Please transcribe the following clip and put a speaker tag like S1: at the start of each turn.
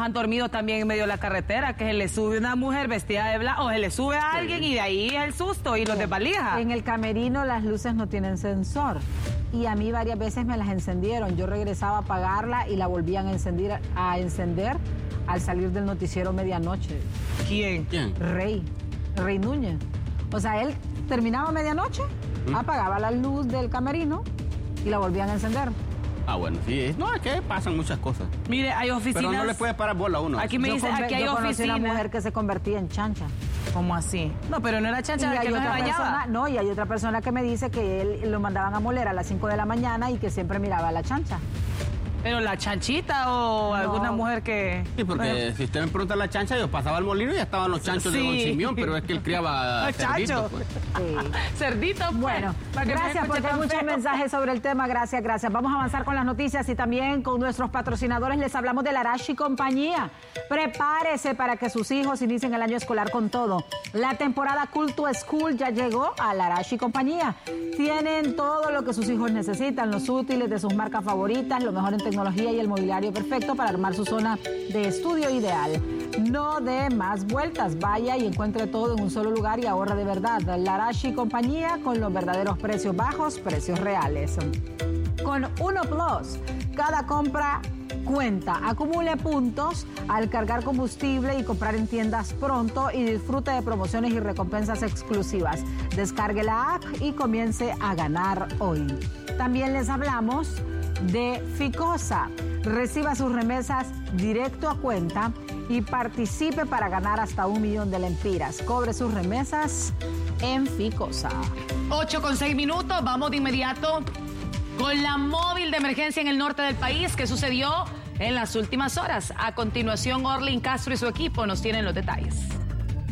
S1: han dormido también en medio de la carretera, que se le sube una mujer vestida de blanco, o se le sube a alguien y de ahí el susto y los desvalija.
S2: En el camerino las luces no tienen sensor. Y a mí varias veces me las encendieron. Yo regresaba a apagarla y la volvían a encender al salir del noticiero medianoche.
S1: ¿Quién?
S2: Rey Núñez. O sea, él terminaba medianoche, apagaba la luz del camerino y la volvían a encender.
S3: Ah, bueno, sí. No, es que pasan muchas cosas.
S1: Mire, hay oficinas...
S3: Pero no le puede parar bola a uno.
S1: Aquí me dice, aquí hay oficinas...
S2: una mujer que se convertía en chancha.
S1: ¿Cómo así? No, pero no era chancha,
S2: y
S1: que no se bañaba.
S2: Y hay otra persona que me dice que él lo mandaban a moler a las 5 de la mañana y que siempre miraba a la chancha.
S1: ¿Pero la chanchita o alguna mujer que...?
S3: Sí, porque si usted me pregunta la chancha, yo pasaba al molino y ya estaban los chanchos de Don Simeón, pero es que él criaba cerditos. Pues.
S2: Sí.
S1: Cerditos, pues.
S2: Bueno, gracias porque hay muchos mensajes sobre el tema. Gracias. Vamos a avanzar con las noticias y también con nuestros patrocinadores. Les hablamos de la Arashi Compañía. Prepárese para que sus hijos inicien el año escolar con todo. La temporada Cool to School ya llegó a la Arashi Compañía. Tienen todo lo que sus hijos necesitan, los útiles de sus marcas favoritas, lo mejor en tecnología y el mobiliario perfecto para armar su zona de estudio ideal. No dé más vueltas, vaya y encuentre todo en un solo lugar y ahorra de verdad. La Arashi Compañía, con los verdaderos precios bajos, precios reales. Con Uno Plus, cada compra cuenta. Acumule puntos al cargar combustible y comprar en tiendas pronto y disfrute de promociones y recompensas exclusivas. Descargue la app y comience a ganar hoy. También les hablamos de Ficosa. Reciba sus remesas directo a cuenta y participe para ganar hasta 1 millón de lempiras. Cobre sus remesas en Ficosa.
S1: 8:06, vamos de inmediato con la móvil de emergencia en el norte del país. ¿Qué sucedió en las últimas horas? A continuación, Orlin Castro y su equipo nos tienen los detalles.